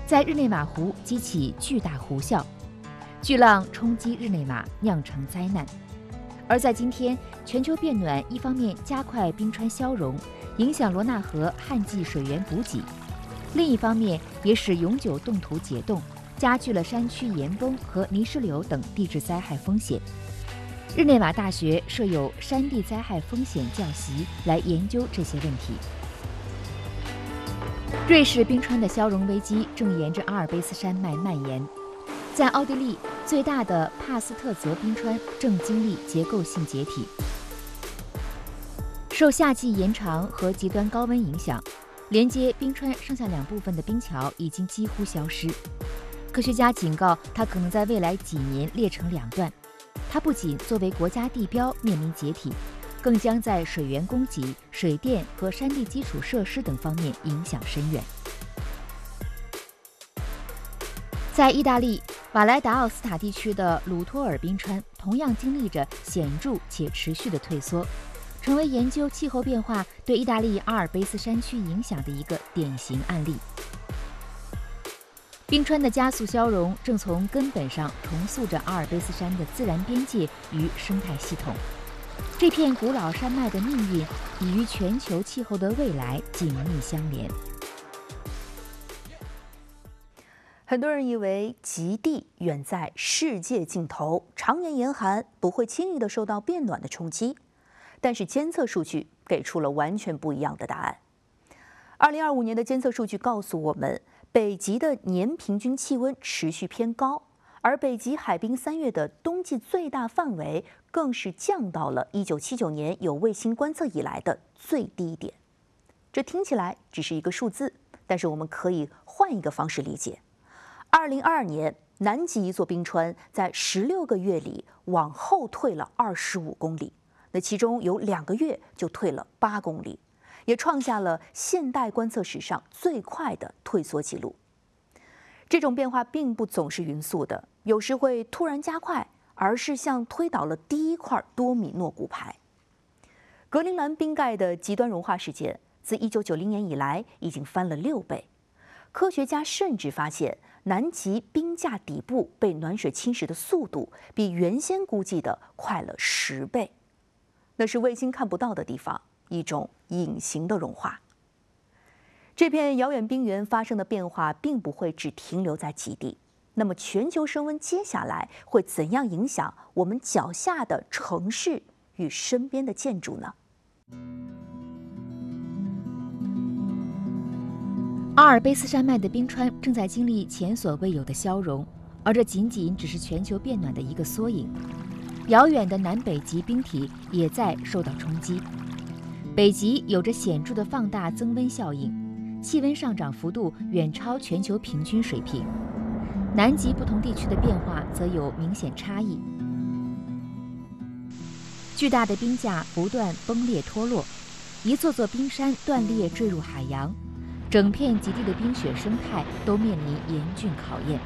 在日内瓦湖激起巨大湖啸，巨浪冲击日内瓦，酿成灾难。而在今天，全球变暖一方面加快冰川消融，影响罗纳河旱季水源补给，另一方面也使永久冻土解冻，加剧了山区岩崩和泥石流等地质灾害风险。日内瓦大学设有山地灾害风险教习来研究这些问题。瑞士冰川的消融危机正沿着阿尔卑斯山脉蔓延。在奥地利，最大的帕斯特泽冰川正经历结构性解体。受夏季延长和极端高温影响，连接冰川上下两部分的冰桥已经几乎消失。科学家警告，它可能在未来几年裂成两段。它不仅作为国家地标面临解体，更将在水源供给、水电和山地基础设施等方面影响深远。在意大利瓦莱达奥斯塔地区的鲁托尔冰川同样经历着显著且持续的退缩，成为研究气候变化对意大利阿尔卑斯山区影响的一个典型案例。冰川的加速消融正从根本上重塑着阿尔卑斯山的自然边界与生态系统。这片古老山脉的命运已与全球气候的未来紧密相连。 很多人以为极地远在世界尽头，常年严寒，不会轻易地受到变暖的冲击。但是监测数据给出了完全不一样的答案。2025年的监测数据告诉我们，北极的年平均气温持续偏高，而北极海冰3月的冬季最大范围更是降到了1979年有卫星观测以来的最低点。这听起来只是一个数字，但是我们可以换一个方式理解。2022年，南极一座冰川在16个月里往后退了25公里，那其中有2个月就退了8公里。也创下了现代观测史上最快的退缩记录。这种变化并不总是匀速的，有时会突然加快，而是像推倒了第一块多米诺骨牌。格陵兰冰盖的极端融化事件自1990年以来已经翻了6倍。科学家甚至发现，南极冰架底部被暖水侵蚀的速度比原先估计的快了10倍。那是卫星看不到的地方，一种隐形的融化。这片遥远冰原发生的变化并不会只停留在极地，那么全球升温接下来会怎样影响我们脚下的城市与身边的建筑呢？ 阿尔卑斯山脉的冰川正在经历前所未有的消融，而这仅仅只是全球变暖的一个缩影。遥远的南北极冰体也在受到冲击。北极有着显著的放大增温效应，气温上涨幅度远超全球平均水平。南极不同地区的变化则有明显差异。巨大的冰架不断崩裂脱落，一座座冰山断裂坠入海洋，整片极地的冰雪生态都面临严峻考验。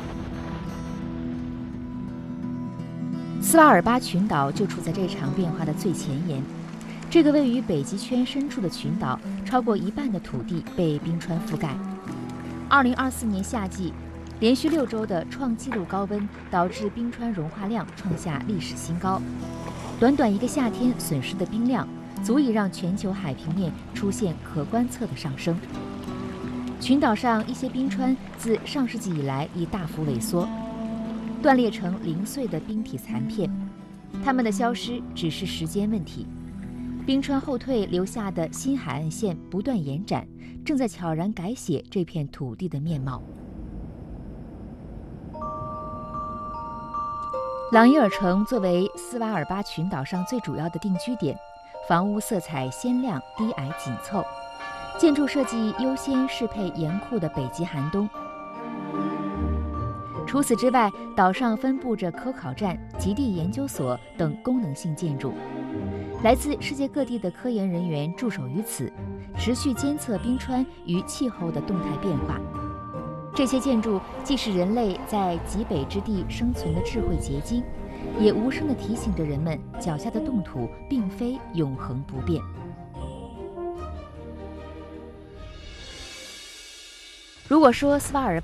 斯瓦尔巴群岛就处在这场变化的最前沿。这个位于北极圈深处的群岛，超过一半的土地被冰川覆盖。2024年夏季，连续6周的创纪录高温导致冰川融化量创下历史新高。短短一个夏天损失的冰量，足以让全球海平面出现可观测的上升。群岛上一些冰川自上世纪以来已大幅萎缩，断裂成零碎的冰体残片，它们的消失只是时间问题。冰川后退留下的新海岸线不断延展，正在悄然改写这片土地的面貌。朗伊尔城作为斯瓦尔巴群岛上最主要的定居点，房屋色彩鲜亮，低矮紧凑，建筑设计优先适配严酷的北极寒冬。除此之外，岛上分布着科考站、极地研究所等功能性建筑。来自世界各地的科研人员驻守于此，持续监测冰川与气候的动态变化。这些建筑既是人类在极北之地生存的智慧结晶，也无声地提醒着人们脚下的冻土并非永恒不变。如果说斯瓦尔